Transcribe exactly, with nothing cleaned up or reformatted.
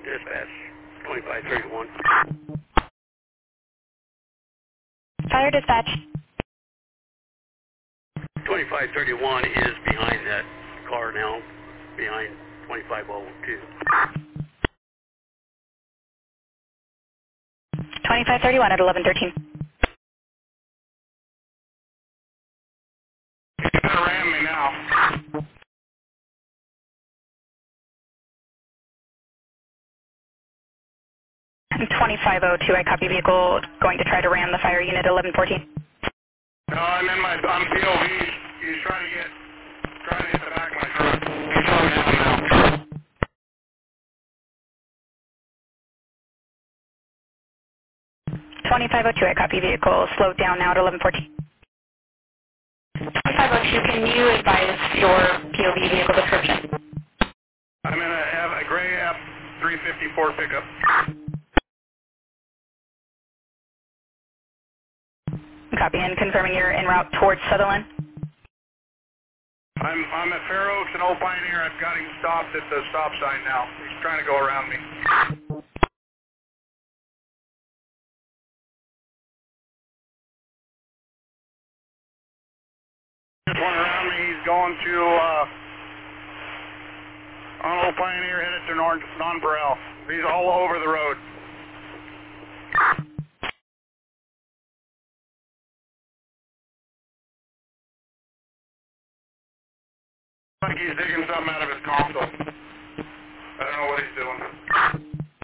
Dispatch, twenty-five thirty-one. Fire dispatch. twenty-five thirty-one is behind that car now, behind twenty-five oh two. twenty-five thirty-one at eleven thirteen. You're gonna ram me now. twenty-five oh two, I copy vehicle going to try to ram the fire unit eleven fourteen. No, I'm in my, I'm P O V. He's trying to get, trying to hit the back of my truck. He's slowing down now. twenty-five oh two, I copy vehicle slowed down now at eleven fourteen. twenty-five oh two, can you advise your P O V vehicle description? I'm in a, F, a gray F three fifty-four pickup. Copy, and confirming you're en route towards Sutherland. I'm, I'm at Fair Oaks and Old Pioneer. I've got him stopped at the stop sign now. He's trying to go around me. There's one around me. He's going to, uh, on Old Pioneer, headed to North Nonpareil. He's all over the road. Looks like he's digging something out of his console. I don't know what he's doing.